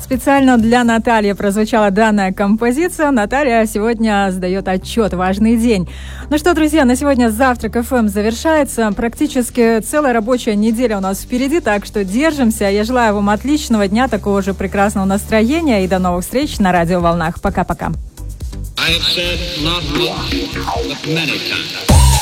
Специально для Натальи прозвучала данная композиция. Наталья сегодня сдает отчет. Важный день. Ну что, друзья, на сегодня Завтрак ФМ завершается. Практически целая рабочая неделя у нас впереди, так что держимся. Я желаю вам отличного дня, такого же прекрасного настроения и до новых встреч на радиоволнах. Пока-пока.